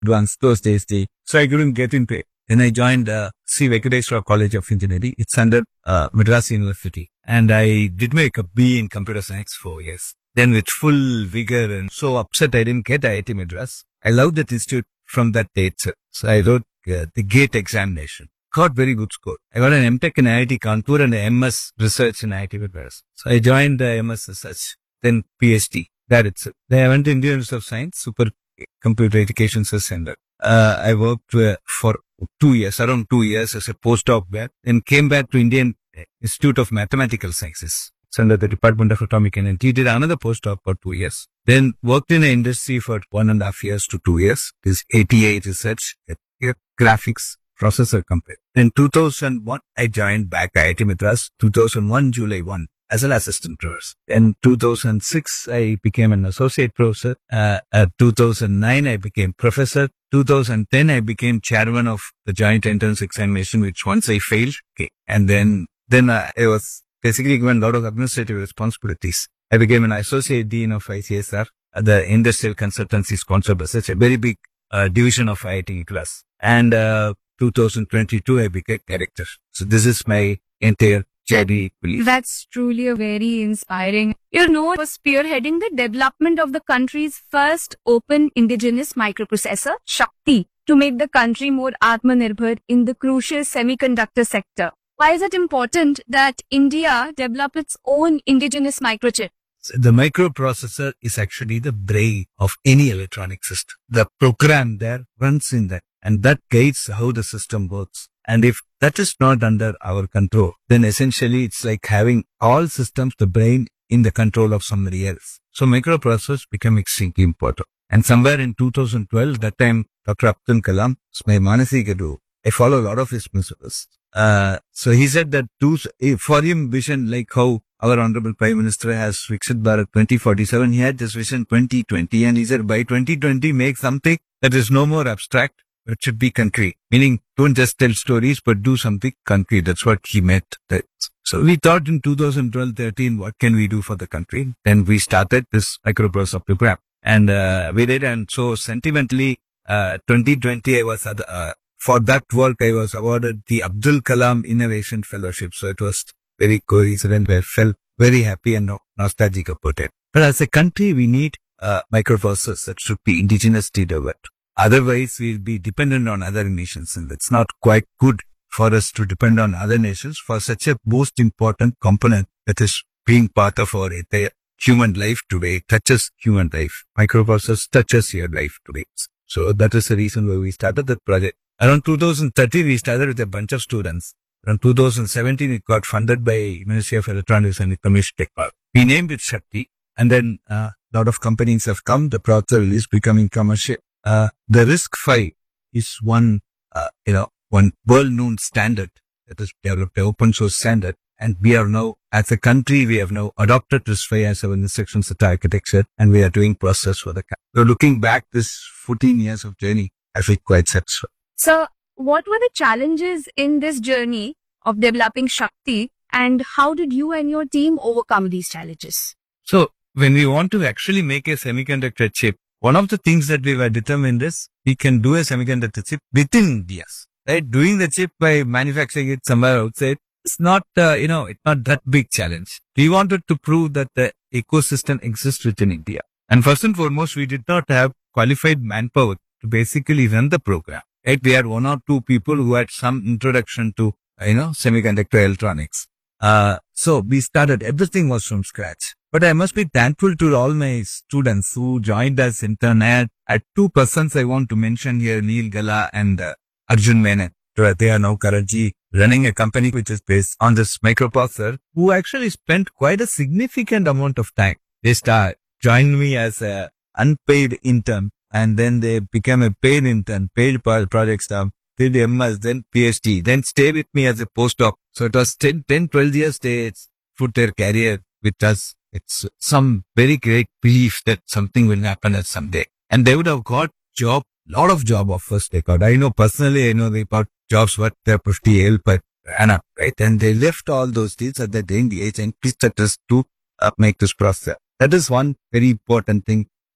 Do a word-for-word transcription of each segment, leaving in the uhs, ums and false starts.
advanced those days. The, so I couldn't get into it. Then I joined uh, C. Venkateswara College of Engineering. It's under uh, Madras University. And I did make a B in computer science for years. Then with full vigor and so upset I didn't get I I T Madras. I loved that institute from that day itself. So I wrote uh, the GATE examination. Got very good score. I got an M Tech in I I T Kanpur and an M S Research in I I T Madras. So I joined the M S Research, then PhD. That itself. Then I went to Indian Institute of Science, Super Computer Education Center. Uh, I worked uh, for two years, around two years as a postdoc there. Then came back to Indian Institute of Mathematical Sciences. It's under the Department of Atomic Energy. Did another postdoc for two years. Then worked in the industry for one and a half years to two years. This A T A research, graphics processor company. Then two thousand one, I joined back I I T Madras. two thousand one, July first, as an assistant professor. Then two thousand six, I became an associate professor. Uh, uh, two thousand nine, I became professor. two thousand ten, I became chairman of the joint entrance examination, which once I failed. Okay. And then, then uh, I was basically given a lot of administrative responsibilities. I became an associate dean of I C S R, uh, the industrial consultancy sponsored by such a very big uh, division of I I T class. And uh, two thousand twenty-two, I became director. So this is my entire journey. That's truly a very inspiring. You're known for spearheading the development of the country's first open indigenous microprocessor, Shakti, to make the country more Atmanirbhar in the crucial semiconductor sector. Why is it important that India develop its own indigenous microchip? The microprocessor is actually the brain of any electronic system. The program there runs in that, and that guides how the system works. And if that is not under our control, then essentially it's like having all systems, the brain, in the control of somebody else. So microprocessors become extremely important. And somewhere in two thousand twelve, that time, Doctor Abdul Kalam, my Manasi Guru, I follow a lot of his principles. Uh, so he said that to, for him, vision like how our Honorable Prime Minister has Viksit Bharat twenty forty-seven, he had this vision twenty twenty, and he said by twenty twenty, make something that is no more abstract, but it should be concrete. Meaning, don't just tell stories, but do something concrete. That's what he meant. That. So we thought in two thousand twelve thirteen, what can we do for the country? Then we started this microprocessor program. And uh, we did, and so sentimentally, uh, twenty twenty, I was, uh, for that work, I was awarded the Abdul Kalam Innovation Fellowship. So it was very coincident. I felt very happy and nostalgic about it. But as a country, we need uh, microprocessors that should be indigenously developed. Otherwise, we'll be dependent on other nations, and it's not quite good for us to depend on other nations for such a most important component that is being part of our entire human life today, touches human life. Microprocessors touches your life today. So that is the reason why we started that project. Around two thousand thirteen, we started with a bunch of students. Around two thousand seventeen, it got funded by Ministry of Electronics and Information Technology. We named it Shakti, and then a uh, lot of companies have come. The processor is becoming commercial. Uh, the RISC-V is one, uh, you know, one world-known standard that is developed, an open source standard. And we are now, as a country, we have now adopted RISC-V as our instruction set architecture, and we are doing process for the country. So looking back, this fourteen years of journey, I feel quite satisfied. So what were the challenges in this journey of developing Shakti, and how did you and your team overcome these challenges? So when we want to actually make a semiconductor chip, one of the things that we were determined is we can do a semiconductor chip within India. Right? Doing the chip by manufacturing it somewhere outside, it's not, uh, you know, it's not that big challenge. We wanted to prove that the ecosystem exists within India. And first and foremost, we did not have qualified manpower to basically run the program. Right? We had one or two people who had some introduction to, you know, semiconductor electronics. Uh, so we started, everything was from scratch. But I must be thankful to all my students who joined us intern. I had, had two persons I want to mention here, Neil Gala and uh, Arjun Menon. They are now currently running a company which is based on this microprocessor, who actually spent quite a significant amount of time. They start, joined me as a unpaid intern, and then they became a paid intern, paid project staff, did M S, then PhD, then stay with me as a postdoc. So it was ten, ten, twelve years they put their career with us. It's some very great belief that something will happen at someday. And they would have got job, lot of job offers they got. I know personally, I know they got jobs worth their fifty L per annum, right? And they left all those deals at the young age and pitched at us to uh, make this process. That is one very important thing.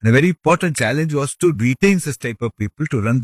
The very important challenge was to retain such type of people to run